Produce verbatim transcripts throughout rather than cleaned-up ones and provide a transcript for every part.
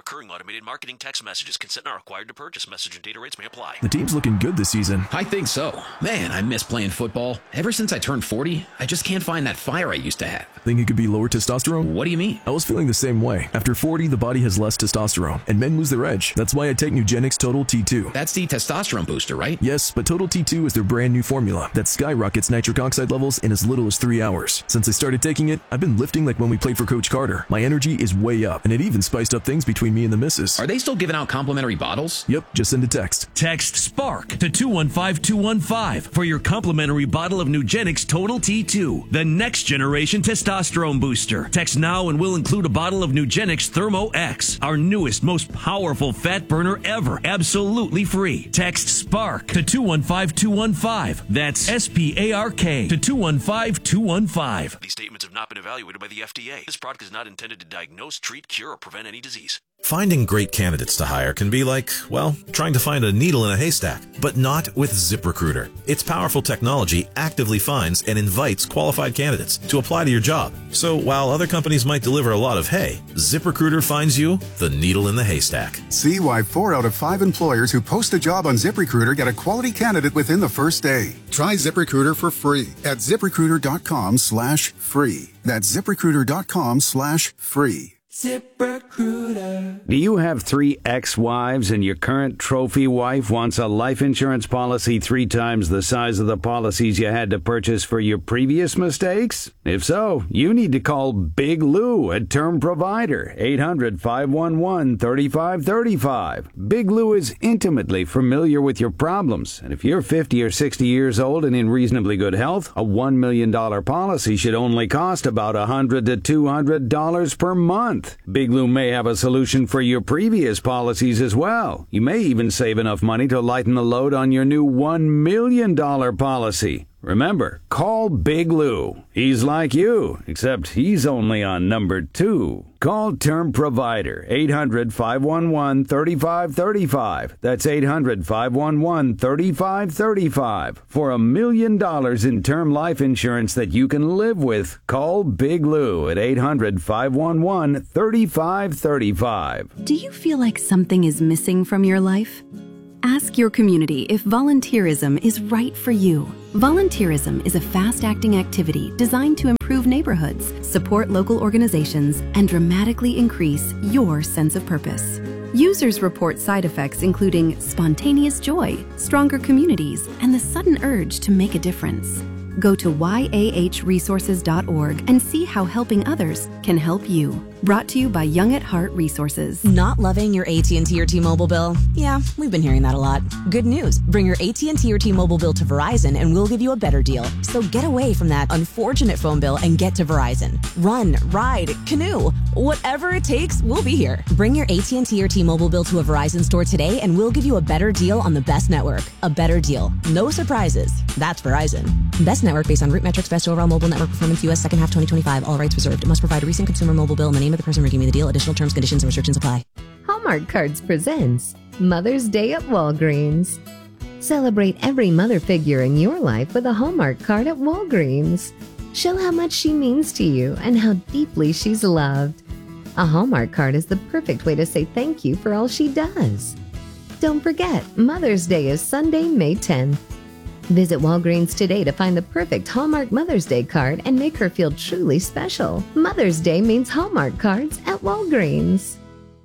recurring automated marketing text messages. Consent not required to purchase. Message and data rates may apply. The team's looking good this season. I think so. Man, I miss playing football. Ever since I turned forty, I just can't find that fire I used to have. Think it could be lower testosterone? What do you mean? I was feeling the same way. After forty, the body has less testosterone, and men lose their edge. That's why I take Nugenix Total T two. That's the testosterone booster, right? Yes, but Total T two is their brand new formula that skyrockets nitric oxide levels in as little as three hours. Since I started taking it, I've been lifting like when we played for Coach Carter. My energy is way up, and it even spiced up things between me and the missus. Are they still giving out complimentary bottles? Yep, just send a text. Text SPARK to two one five two one five for your complimentary bottle of Nugenix Total T two, the next generation testosterone booster. Text now and we'll include a bottle of Nugenix Thermo X, our newest, most powerful fat burner ever, absolutely free. Text SPARK to two one five two one five. That's S P A R K to two one five two one five. These statements have not been evaluated by the F D A. This product is not intended to diagnose, treat, cure, or prevent any disease. Finding great candidates to hire can be like, well, trying to find a needle in a haystack, but not with ZipRecruiter. Its powerful technology actively finds and invites qualified candidates to apply to your job. So while other companies might deliver a lot of hay, ZipRecruiter finds you the needle in the haystack. See why four out of five employers who post a job on ZipRecruiter get a quality candidate within the first day. Try ZipRecruiter for free at ZipRecruiter.com slash free. That's ZipRecruiter.com slash free. ZipRecruiter. Do you have three ex-wives and your current trophy wife wants a life insurance policy three times the size of the policies you had to purchase for your previous mistakes? If so, you need to call Big Lou at Term Provider, eight hundred, five one one, three five three five. Big Lou is intimately familiar with your problems, and if you're fifty or sixty years old and in reasonably good health, a one million dollars policy should only cost about one hundred to two hundred dollars per month. Big Lou may have a solution for your previous policies as well. You may even save enough money to lighten the load on your new one million dollars policy. Remember, call Big Lou. He's like you, except he's only on number two. Call Term Provider, eight hundred, five one one, three five three five. That's eight hundred, five one one, three five three five. For a million dollars in term life insurance that you can live with, call Big Lou at eight hundred, five one one, three five three five. Do you feel like something is missing from your life? Ask your community if volunteerism is right for you. Volunteerism is a fast-acting activity designed to improve neighborhoods, support local organizations, and dramatically increase your sense of purpose. Users report side effects including spontaneous joy, stronger communities, and the sudden urge to make a difference. Go to y a h resources dot org and see how helping others can help you. Brought to you by Young at Heart Resources. Not loving your A T and T or T-Mobile bill? Yeah, we've been hearing that a lot. Good news. Bring your A T and T or T-Mobile bill to Verizon and we'll give you a better deal. So get away from that unfortunate phone bill and get to Verizon. Run, ride, canoe. Whatever it takes, we'll be here. Bring your A T and T or T-Mobile bill to a Verizon store today and we'll give you a better deal on the best network. A better deal. No surprises. That's Verizon. Best network based on root metrics, best overall mobile network performance, U S second half twenty twenty-five. All rights reserved. It must provide a recent consumer mobile bill and the name of the person redeeming the deal. Additional terms, conditions, and restrictions apply. Hallmark Cards presents Mother's Day at Walgreens. Celebrate every mother figure in your life with a Hallmark card at Walgreens. Show how much she means to you and how deeply she's loved. A Hallmark card is the perfect way to say thank you for all she does. Don't forget, Mother's Day is Sunday, May tenth. Visit Walgreens today to find the perfect Hallmark Mother's Day card and make her feel truly special. Mother's Day means Hallmark cards at Walgreens.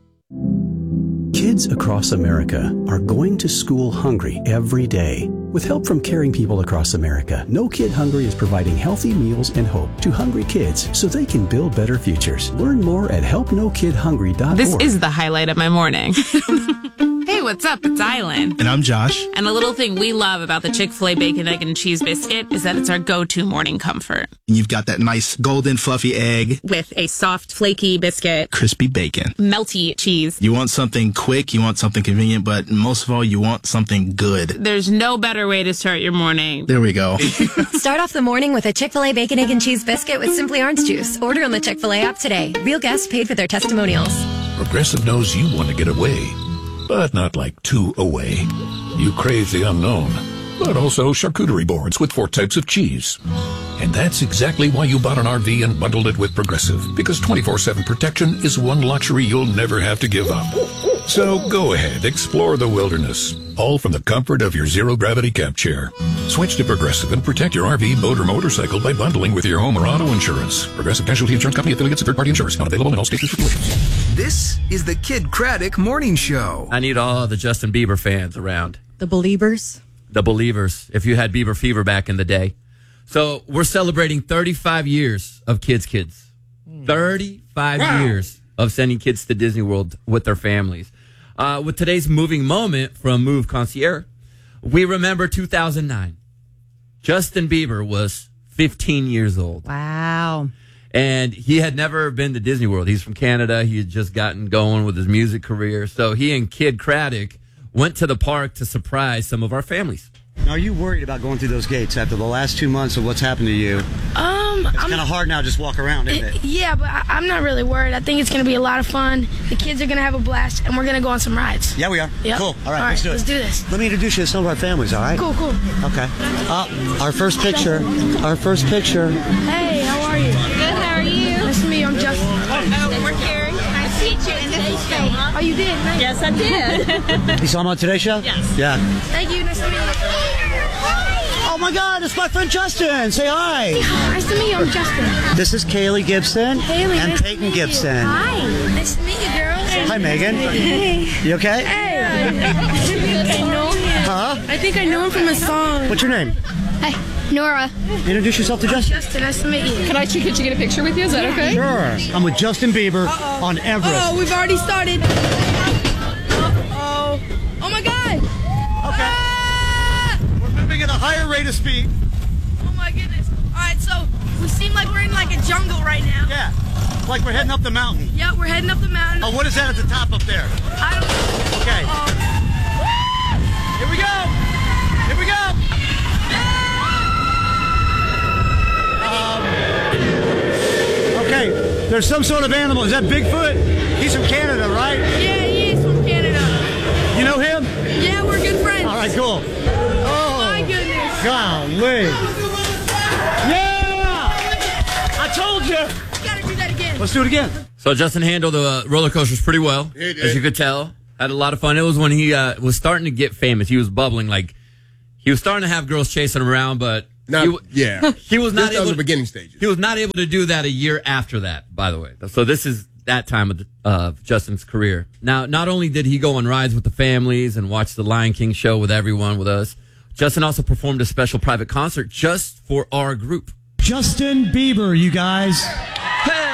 Kids across America are going to school hungry every day. With help from caring people across America, No Kid Hungry is providing healthy meals and hope to hungry kids so they can build better futures. Learn more at help no kid hungry dot org. This is the highlight of my morning. Hey, what's up? It's Island. And I'm Josh. And a little thing we love about the Chick-fil-A Bacon, Egg, and Cheese Biscuit is that it's our go-to morning comfort. You've got that nice golden fluffy egg. With a soft, flaky biscuit. Crispy bacon. Melty cheese. You want something quick, you want something convenient, but most of all, you want something good. There's no better way to start your morning. There we go. Start off the morning with a Chick-fil-A Bacon, Egg, and Cheese Biscuit with Simply Orange Juice. Order on the Chick-fil-A app today. Real guests paid for their testimonials. Progressive knows you want to get away, but not like too away. You crave the unknown. but also charcuterie boards with four types of cheese. And that's exactly why you bought an R V and bundled it with Progressive, because twenty-four seven protection is one luxury you'll never have to give up. So go ahead, explore the wilderness, all from the comfort of your zero-gravity camp chair. Switch to Progressive and protect your R V, boat, or motorcycle by bundling with your home or auto insurance. Progressive Casualty Insurance Company affiliates of third-party insurance. Not available in all states or situations. This is the Kid Craddock Morning Show. I need all the Justin Bieber fans around. The Believers? The Believers, if you had Bieber fever back in the day. So we're celebrating thirty-five years of Kids Kids. thirty-five wow. years of sending kids to Disney World with their families. Uh, with today's moving moment from Move Concierge, we remember two thousand nine. Justin Bieber was fifteen years old. Wow. And he had never been to Disney World. He's from Canada. He had just gotten going with his music career. So he and Kid Craddock went to the park to surprise some of our families. Now, are you worried about going through those gates after the last two months of what's happened to you? Um, it's kind of hard now to just walk around, isn't it? it? Yeah, but I, I'm not really worried. I think it's going to be a lot of fun. The kids are going to have a blast, and we're going to go on some rides. Yeah, we are. Yep. Cool. All right, all right let's do it. Let's do this. Let me introduce you to some of our families, all right? Cool, cool. Okay. Uh, our first picture. Our first picture. Hey, how are you? Good, how are you? Nice to meet you. I'm Justin. Oh, we're Carrie. Nice to meet you. And this is Faye. Oh, you did? Nice. Yes, I did. You saw him on Today's Show? Yes. Yeah. Thank you. Nice to meet you. Oh my God, it's my friend Justin. Say hi. Nice to meet you. I'm Justin. This is Kaylee Gibson Haley, and nice Peyton Gibson. You. Hi. Nice to meet you, girls. Hi, Megan. Hey. You okay? Hey. I know him. Huh? I think I know him from a song. What's your name? Hi, Nora. Introduce yourself to Justin. Justin, nice to meet you. Can I could you get a picture with you? Is that okay? Sure. I'm with Justin Bieber Uh-oh. on Everest. Oh, we've already started. Uh-oh. Oh my God. Okay. Ah! We're moving at a higher rate of speed. Oh my goodness. All right, so we seem like we're in like a jungle right now. Yeah. Like we're heading up the mountain. Yeah, we're heading up the mountain. Oh, what is that at the top up there? I don't know. Okay. Uh-oh. Here we go. Here we go. Um, okay. There's some sort of animal. Is that Bigfoot? He's from Canada, right? Yeah, he is from Canada. You know him? Yeah, we're good friends. All right, cool. Oh, my goodness. Golly. Yeah! I told you. You gotta do that again. Let's do it again. So Justin handled the uh, roller coasters pretty well, He did. as you could tell. Had a lot of fun. It was when he uh, was starting to get famous. He was bubbling. Like, he was starting to have girls chasing him around, but Not, he, yeah. he was not This able was to, the beginning stages. He was not able to do that a year after that, by the way. So this is that time of the, uh, Justin's career. Now, not only did he go on rides with the families and watch the Lion King show with everyone with us, Justin also performed a special private concert just for our group. Justin Bieber, you guys. Hey!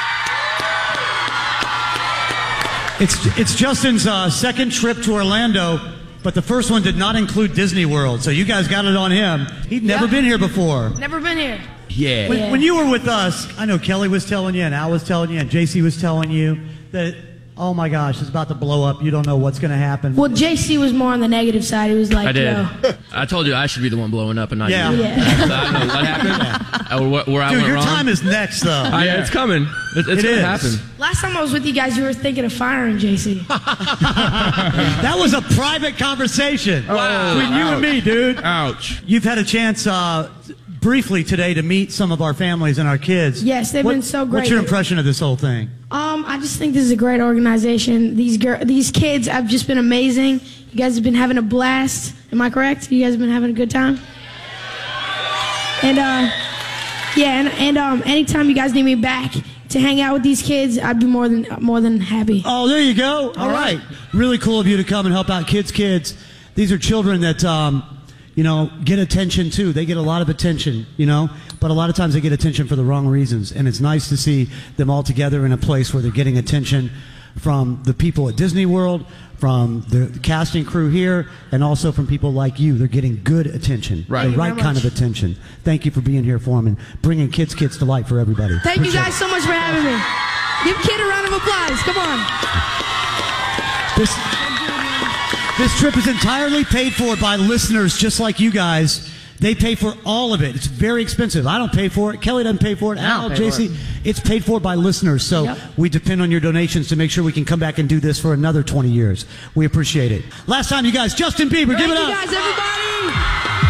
It's it's Justin's uh, second trip to Orlando, but the first one did not include Disney World, so you guys got it on him. He'd never Yep. been here before. Never been here. Yeah. When, Yeah. when you were with us, I know Kelly was telling you, and Al was telling you, and J C was telling you that, oh my gosh, it's about to blow up. You don't know what's going to happen. Well, J C was more on the negative side. He was like, I did. yo. I told you I should be the one blowing up and not Yeah. you. Yeah. So I don't know what happened. Uh, where, where I Dude, went your wrong. time is next, though. I, It's coming. It, it's It going is. to happen. Last time I was with you guys, you were thinking of firing J C. That was a private conversation Wow. between you and me, dude. Ouch. You've had a chance uh, briefly today to meet some of our families and our kids. Yes, they've What- been so great. What's your impression of this whole thing? Um, I just think this is a great organization. These gir- these kids have just been amazing. You guys have been having a blast. Am I correct? You guys have been having a good time? And, uh, yeah, and, and um, anytime you guys need me back to hang out with these kids, I'd be more than more than happy. Oh, there you go. All right. Really cool of you to come and help out Kids Kids. These are children that, um, you know, get attention too. They get a lot of attention, you know, but a lot of times they get attention for the wrong reasons. And it's nice to see them all together in a place where they're getting attention from the people at Disney World, from the casting crew here, and also from people like you. They're getting good attention, Right. the right kind of attention. Thank you for being here for them and bringing Kids Kids to life for everybody. Thank you Appreciate guys so much for having me. Give Kid a round of applause. Come on. This, this trip is entirely paid for by listeners just like you guys. They pay for all of it. It's very expensive. I don't pay for it. Kelly doesn't pay for it. Al, pay J for C. it. It's paid for by listeners. So Yep. we depend on your donations to make sure we can come back and do this for another twenty years. We appreciate it. Last time, you guys, Justin Bieber, give Thank it you up. guys, everybody.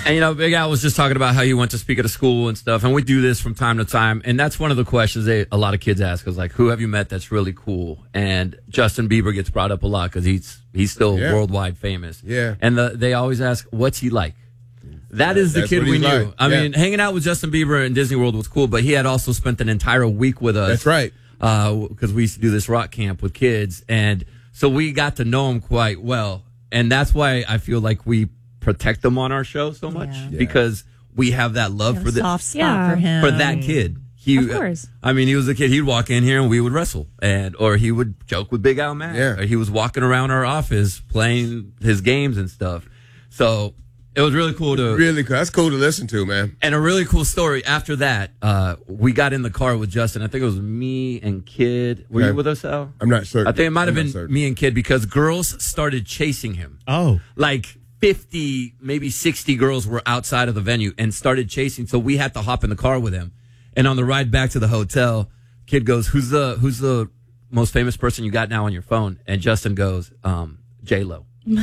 And, you know, Big Al was just talking about how he went to speak at a school and stuff, and we do this from time to time, and that's one of the questions they, a lot of kids ask is, like, who have you met that's really cool? And Justin Bieber gets brought up a lot because he's he's still Yeah. worldwide famous. Yeah. And the, they always ask, what's he like? That is the That's kid what we he's knew. like. I Yeah. mean, hanging out with Justin Bieber in Disney World was cool, but he had also spent an entire week with us. That's right. Because we used to do this rock camp with kids, and so we got to know him quite well. And that's why I feel like we protect him on our show so much, Yeah. because we have that love Have for a the soft spot Yeah. for him. for that kid. He, Of course. I mean, he was a kid. He'd walk in here and we would wrestle, and or he would joke with Big Al Mack. Yeah. Or he was walking around our office playing his games and stuff. So it was really cool to Really cool. That's cool to listen to, man. and a really cool story. After that, uh, we got in the car with Justin. I think it was me and Kid. Were Okay. you with us, Al? I'm not certain. I think it might have I'm been not certain. me and Kid because girls started chasing him. Oh. Like fifty, maybe sixty girls were outside of the venue and started chasing. So we had to hop in the car with him. And on the ride back to the hotel, Kid goes, who's the who's the most famous person you got now on your phone? And Justin goes, um, J-Lo. And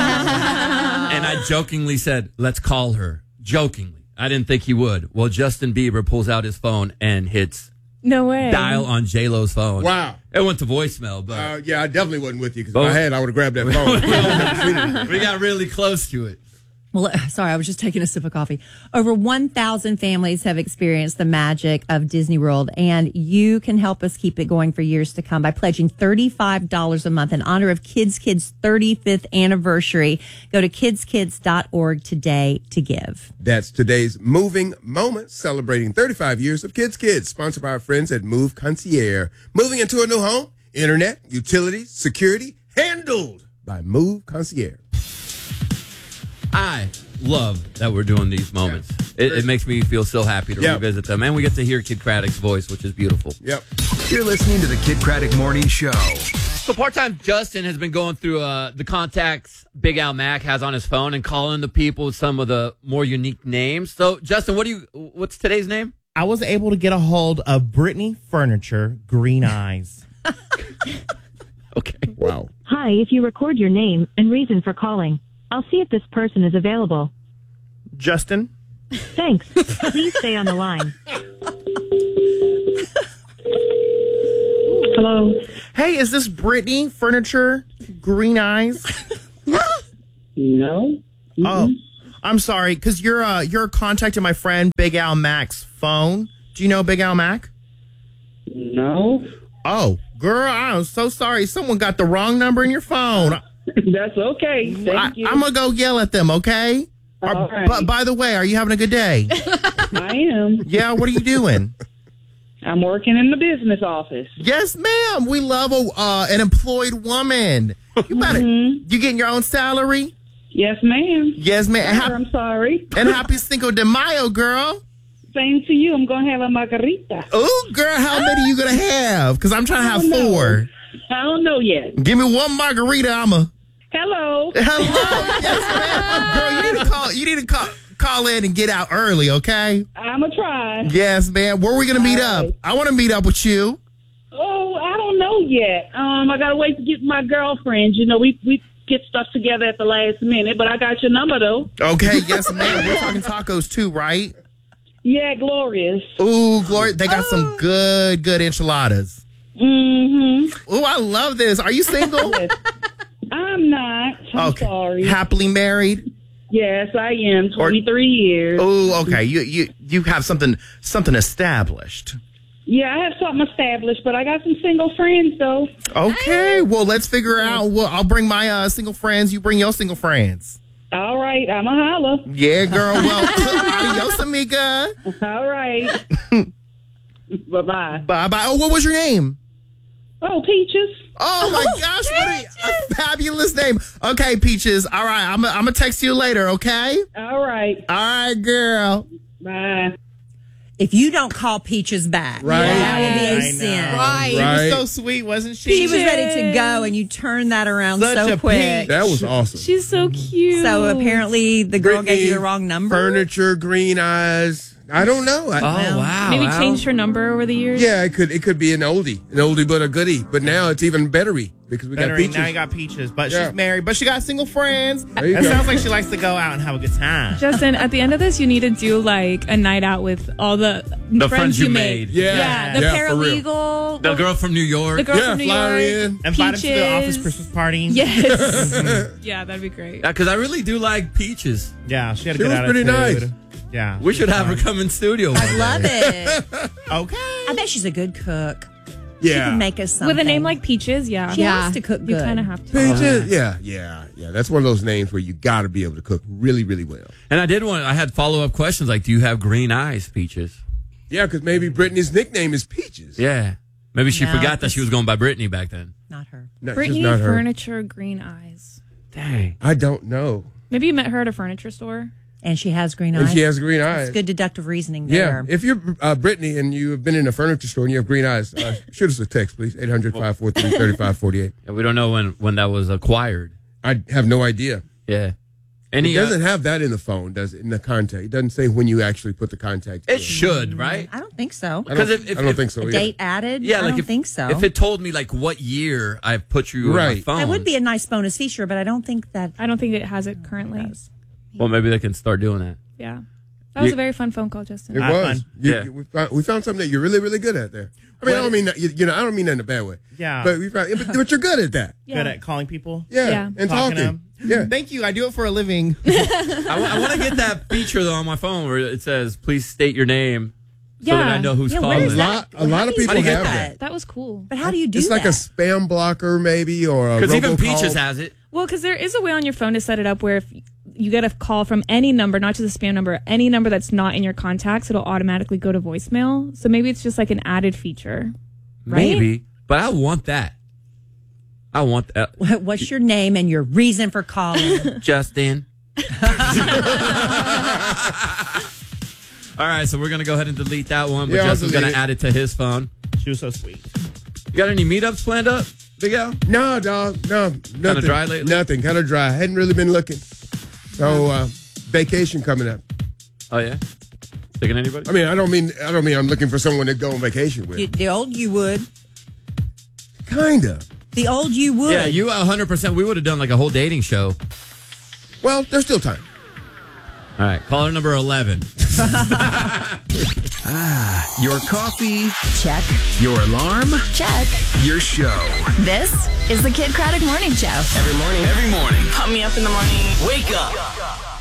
I jokingly said, let's call her. Jokingly. I didn't think he would. Well, Justin Bieber pulls out his phone and hits No way. dial on J-Lo's phone. Wow. It went to voicemail, but Uh, yeah, I definitely wasn't with you because Oh. if I had, I would have grabbed that phone. we got really close to it. Well, sorry, I was just taking a sip of coffee. Over one thousand families have experienced the magic of Disney World, and you can help us keep it going for years to come by pledging thirty-five dollars a month in honor of Kids Kids' thirty-fifth anniversary. Go to kids kids dot org today to give. That's today's Moving Moments, celebrating thirty-five years of Kids Kids, sponsored by our friends at Move Concierge. Moving into a new home, internet, utilities, security, handled by Move Concierge. I love that we're doing these moments. It, it makes me feel so happy to Yep. revisit them. And we get to hear Kid Craddock's voice, which is beautiful. Yep. You're listening to the Kid Craddock Morning Show. So part-time Justin has been going through uh, the contacts Big Al Mack has on his phone and calling the people with some of the more unique names. So, Justin, what do you? What's today's name? I was able to get a hold of Brittany Furniture, Green Eyes. Okay. Wow. Hi, if you record your name and reason for calling, I'll see if this person is available. Justin? Thanks. Please stay on the line. Hello. Hey, is this Brittany Furniture, Green Eyes? No. Oh, I'm sorry, because you're uh, you're contacting my friend Big Al Mack's phone. Do you know Big Al Mack? No. Oh, girl, I'm so sorry. Someone got the wrong number in your phone. That's okay. Thank I, you. I'm going to go yell at them, okay? All Are- right. But by the way, are you having a good day? I am. Yeah, what are you doing? I'm working in the business office. Yes, ma'am. We love a uh, an employed woman. You better. You getting your own salary? Yes, ma'am. Yes, ma'am. Sir, I'm sorry. And happy Cinco de Mayo, girl. Same to you. I'm going to have a margarita. Oh, girl, how many you gonna have? Because I'm trying to have I don't know. four. I don't know yet. Give me one margarita. I'm a. Hello. Hello. Yes, ma'am. Girl, you need to call. You need to call. Call in and get out early, okay? I'm going to try. Yes, ma'am. Where are we gonna meet All up? right. I want to meet up with you. Oh, I don't know yet. Um, I got to wait to get my girlfriend. You know, we, we get stuff together at the last minute, but I got your number, though. Okay. Yes, ma'am. We're talking tacos too, right? Yeah, glorious. Ooh, Gloria, they got some good, good enchiladas. Mm-hmm. Ooh, I love this. Are you single? I'm not. I'm Okay. sorry. Happily married? Yes, I am. twenty-three years. Oh, okay. You you you have something something established. Yeah, I have something established, but I got some single friends, though. Okay. Well, let's figure out. Well, I'll bring my uh, single friends. You bring your single friends. All right, I'm a holla. Yeah, girl. Well, adios, amiga. All right. Bye-bye. Bye bye. Oh, what was your name? Oh, Peaches. Oh, my gosh. What a, a fabulous name. Okay, Peaches. All right. I'm going to text you later, okay? All right. All right, girl. Bye. If you don't call Peaches back, Right. that would be a I sin. know. Right. She was so sweet, wasn't she? She was ready to go, and you turned that around Such so a quick. peach. That was awesome. She's so cute. So apparently the girl gave you the wrong number. Furniture, Green Eyes. I don't know. I, Oh, wow. Maybe Al. changed her number over the years. Yeah, it could it could be an oldie, an oldie but a goodie. But now it's even bettery because we got Better, Peaches. now you got Peaches, but Yeah. she's married, but she got single friends. There you It go. sounds like she likes to go out and have a good time. Justin, at the end of this, you need to do like a night out with all the, The friends you made. Yeah. Yeah, the Yeah, for real. paralegal. The girl from New York. The girl Yeah, from New fly her York. in. Invite her to the office Peaches. Christmas party. Yes. Yeah, that'd be great. Yeah, because I really do like Peaches. Yeah, she had a She good was pretty attitude. nice. Yeah. We should have her come in studio. I love it. Okay. I bet she's a good cook. She Yeah. can make us something. With a name like Peaches, yeah. She yeah. has to cook You good. kind of have to. Peaches. Yeah, yeah, yeah. That's one of those names where you got to be able to cook really, really well. And I did want, I had follow up questions like, do you have green eyes, Peaches? Yeah, because maybe Brittany's nickname is Peaches. Yeah. Maybe she No, forgot that she was going by Brittany back then. Not her. No, just Brittany not her. Furniture Green Eyes. Dang. I don't know. Maybe you met her at a furniture store. And she has green And eyes. she has green eyes. That's good deductive reasoning Yeah. there. If you're uh, Brittany and you have been in a furniture store and you have green eyes, uh, shoot us a text, please. eight hundred, five four three, three five four eight. Yeah, we don't know when, when that was acquired. I have no idea. Yeah. Any, it uh, doesn't have that in the phone, does it? In the contact. It doesn't say when you actually put the contact in. It should, right? I don't think so. I don't, if- if- I don't if- think so A either. date added? Yeah, I like don't if, think so. if it told me like what year I put you on my Right. phone. That would be a nice bonus feature, but I don't think that. I don't think it has it currently. Well, maybe they can start doing that. Yeah. That was You- a very fun phone call, Justin. It Ah, was. fun. You, Yeah. you- we, found, we found something that you're really, really good at there. I mean, I don't mean that, you, you know, I don't mean that in a bad way. Yeah. But we found, but, but you're good at that. Yeah. Good at calling people. Yeah. Yeah. And Talking to talking. them. Yeah. Thank you. I do it for a living. I, want to get that feature though on my phone where it says, please state your name so that Yeah. I know who's Yeah, where calling. is A lot, a lot of people How do you have get that. That was cool. But how do you do It's like that? a spam blocker, maybe, or a Because even robocall. Peaches has it. Well, because there is a way on your phone to set it up where if you get a call from any number, not just a spam number, any number that's not in your contacts, it'll automatically go to voicemail. So maybe it's just like an added feature. Right? Maybe. But I want that. I want that. What- What's your name and your reason for calling? Justin. All right, so we're going to go ahead and delete that one, but Yeah, I'll Justin's going delete to it. add it to his phone. She was so sweet. You got any meetups planned up, Big Al? No, dog. No. Nothing. dry lately? Nothing. Kind of dry. Hadn't really been looking. So, uh, vacation coming up. Oh, yeah? Taking anybody? I mean, I don't mean, I don't mean I'm looking for someone to go on vacation with. You- the old you would. Kinda. The old you would. Yeah, you one hundred percent. We would have done like a whole dating show. Well, there's still time. All right, caller number eleven. Ah, your coffee. Check. Your alarm. Check. Your show. This is the Kid Craddock Morning Show. Every morning. Every morning. Pump me up in the morning. Wake up.